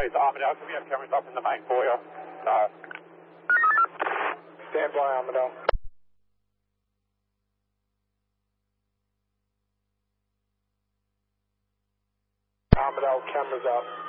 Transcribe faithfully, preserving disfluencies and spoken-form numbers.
Hey, it's Armadale. Can we have cameras up in the main foyer? Uh, Stand by, Armadale. Armadale, cameras up.